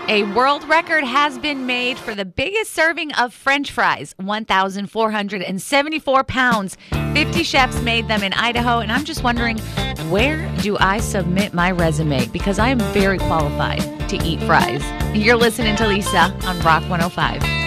A world record has been made for the biggest serving of French fries, 1,474 pounds. 50 chefs made them in Idaho, and I'm just wondering, where do I submit my resume? Because I am very qualified to eat fries. You're listening to Lisa on Rock 105.